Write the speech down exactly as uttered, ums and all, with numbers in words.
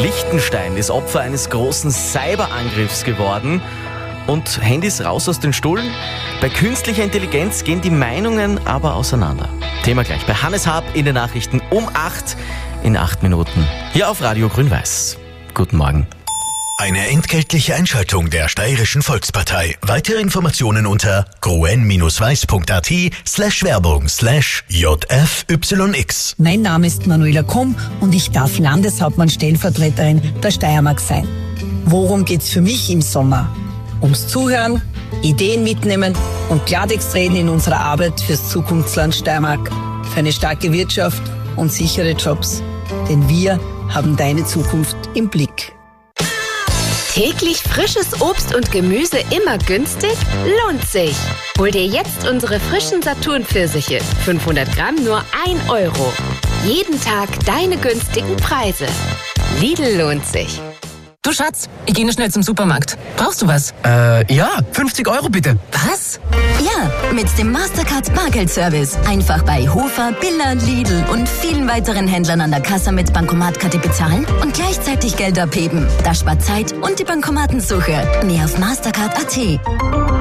Liechtenstein ist Opfer eines großen Cyberangriffs geworden. Und Handys raus aus den Stullen. Bei künstlicher Intelligenz gehen die Meinungen aber auseinander. Thema gleich bei Hannes Haab in den Nachrichten um acht in acht Minuten. Hier auf Radio Grün-Weiß. Guten Morgen. Eine entgeltliche Einschaltung der Steirischen Volkspartei. Weitere Informationen unter gruen-weiß.at slash Werbung slash jfyx. Mein Name ist Manuela Kumm und ich darf Landeshauptmann-Stellvertreterin der Steiermark sein. Worum geht's für mich im Sommer? Ums Zuhören, Ideen mitnehmen und Klartext reden in unserer Arbeit fürs Zukunftsland Steiermark. Für eine starke Wirtschaft und sichere Jobs. Denn wir haben deine Zukunft im Blick. Täglich frisches Obst und Gemüse immer günstig? Lohnt sich! Hol dir jetzt unsere frischen Saturn-Pfirsiche. fünfhundert Gramm nur ein Euro. Jeden Tag deine günstigen Preise. Lidl lohnt sich. Du Schatz, ich gehe nur schnell zum Supermarkt. Brauchst du was? Äh, ja, fünfzig Euro bitte. Was? Ja, mit dem Mastercard Bargeldservice. Einfach bei Hofer, Billa, Lidl und vielen weiteren Händlern an der Kasse mit Bankomatkarte bezahlen und gleichzeitig Geld abheben. Das spart Zeit und die Bankomatensuche. Mehr auf mastercard punkt at.